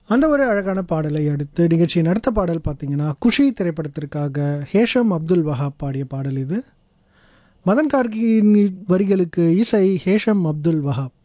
அந்த ஒரு அழகான பாடலை அடுத்து நிகழ்ச்சியின் அடுத்த பாடல் பார்த்தீங்கன்னா குஷி திரைப்படத்திற்காக ஹேஷம் அப்துல் வஹாப் பாடிய பாடல் இது. மதன் கார்கியின் வரிகளுக்கு இசை ஹேஷம் அப்துல் வஹாப்.